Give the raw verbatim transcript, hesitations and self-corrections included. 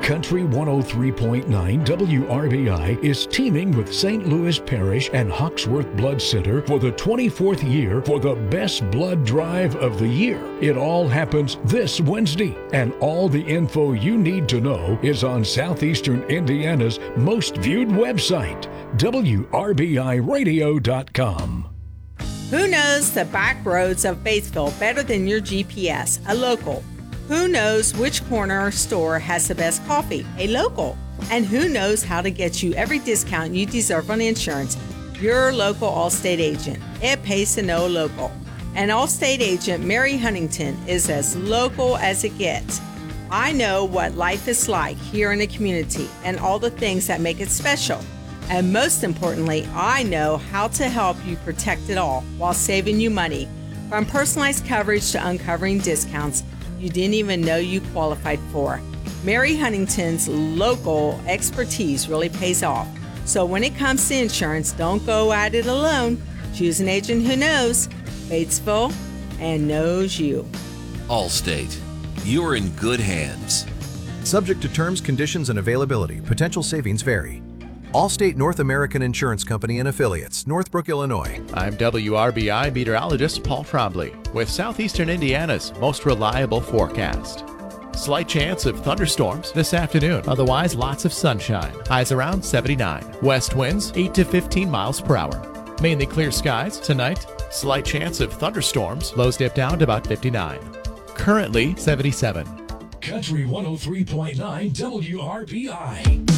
Country one oh three point nine W R B I is teaming with Saint Louis Parish and Hawksworth Blood Center for the twenty-fourth year for the best blood drive of the year. It all happens this Wednesday, and all the info you need to know is on Southeastern Indiana's most viewed website, W R B I radio dot com. Who knows the back roads of Batesville better than your G P S? A local. Who knows which corner store has the best coffee? A local. And who knows how to get you every discount you deserve on insurance? Your local Allstate agent. It pays to know a local. And Allstate agent Mary Huntington is as local as it gets. I know what life is like here in the community and all the things that make it special. And most importantly, I know how to help you protect it all while saving you money. From personalized coverage to uncovering discounts you didn't even know you qualified for. Mary Huntington's local expertise really pays off. So when it comes to insurance, don't go at it alone. Choose an agent who knows Batesville and knows you. Allstate. You're in good hands. Subject to terms, conditions, and availability. Potential savings vary. Allstate North American Insurance Company and Affiliates, Northbrook, Illinois. I'm W R B I meteorologist Paul Trombley with Southeastern Indiana's most reliable forecast. Slight chance of thunderstorms this afternoon, otherwise lots of sunshine. Highs around seventy-nine. West winds eight to fifteen miles per hour. Mainly clear skies tonight. Slight chance of thunderstorms. Lows dip down to about fifty-nine. Currently seventy-seven. Country one oh three point nine W R B I.